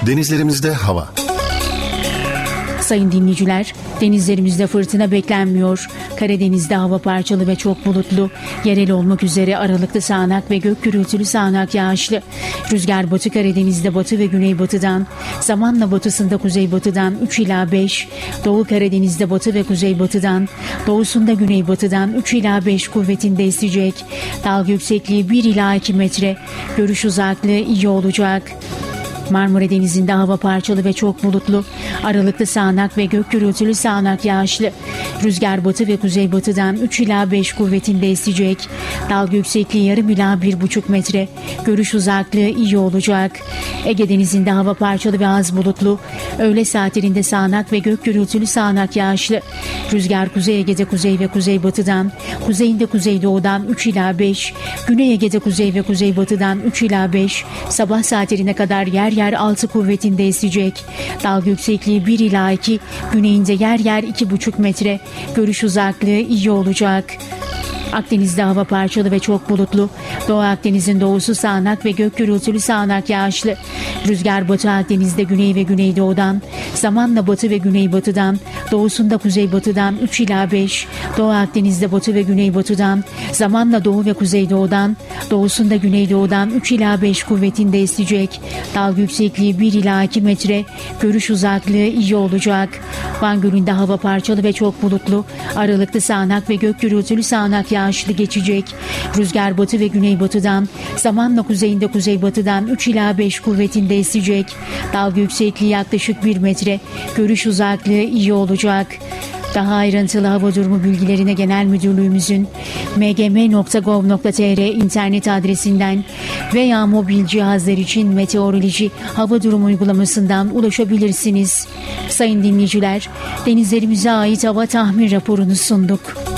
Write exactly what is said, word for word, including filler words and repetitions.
Denizlerimizde hava. Sayın dinleyiciler, denizlerimizde fırtına beklenmiyor. Karadeniz'de hava parçalı ve çok bulutlu. Yerel olmak üzere aralıklı sağanak ve gök gürültülü sağanak yağışlı. Rüzgar Batı Karadeniz'de batı ve güneybatıdan, zamanla batısında kuzeybatıdan üç ila beş, Doğu Karadeniz'de batı ve kuzeybatıdan, doğusunda güneybatıdan üç ila beş kuvvetinde esecek. Dalga yüksekliği bir ila iki metre. Görüş uzaklığı iyi olacak. Marmara Denizi'nde hava parçalı ve çok bulutlu. Aralıklı sağanak ve gök gürültülü sağanak yağışlı. Rüzgar batı ve kuzeybatıdan üç ila beş kuvvetinde esecek. Dalga yüksekliği yarım ila bir buçuk metre. Görüş uzaklığı iyi olacak. Ege Denizi'nde hava parçalı ve az bulutlu. Öğle saatlerinde sağanak ve gök gürültülü sağanak yağışlı. Rüzgar Kuzey Ege'de kuzey ve kuzeybatıdan, kuzeyinde kuzeydoğudan üç ila beş, Güney Ege'de kuzey ve kuzeybatıdan üç ila beş, sabah saatlerine kadar yer yer altı kuvvetinde esecek. Dalga yüksekliği bir ila iki, güneyinde yer yer iki buçuk metre. Görüş uzaklığı iyi olacak. Akdeniz'de hava parçalı ve çok bulutlu. Doğu Akdeniz'in doğusu sağanak ve gök gürültülü sağanak yağışlı. Rüzgar Batı Akdeniz'de güney ve güneydoğudan, zamanla batı ve güneybatıdan, doğusunda kuzeybatıdan üç ila beş, Doğu Akdeniz'de batı ve güneybatıdan, zamanla doğu ve kuzeydoğudan, doğusunda güneydoğudan üç ila beş kuvvetinde esecek. Dalga yüksekliği bir ila iki metre. Görüş uzaklığı iyi olacak. Van Gölü'nde hava parçalı ve çok bulutlu. Aralıklı sağanak ve gök gürültülü sağanak yağışlı geçecek. Rüzgar batı ve güneybatıdan, zamanla kuzeyinde kuzeybatıdan üç ila beş kuvvetinde esecek. Dalga yüksekliği yaklaşık bir metre. Görüş uzaklığı iyi olacak. Daha ayrıntılı hava durumu bilgilerine Genel Müdürlüğümüzün m g m nokta gov nokta t r internet adresinden veya mobil cihazlar için meteoroloji hava durumu uygulamasından ulaşabilirsiniz. Sayın dinleyiciler, denizlerimize ait hava tahmin raporunu sunduk.